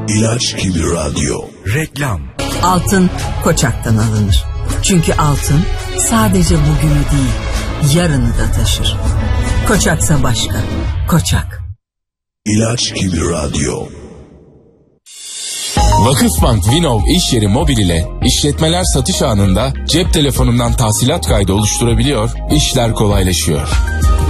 İlaç gibi radyo. Reklam. Altın Koçak'tan alınır. Çünkü altın sadece bugünü değil, yarını da taşır. Koçaksa başka. Koçak. İlaç gibi radyo. Vakıfbank Vinov iş yeri mobil ile işletmeler satış anında cep telefonundan tahsilat kaydı oluşturabiliyor, işler kolaylaşıyor.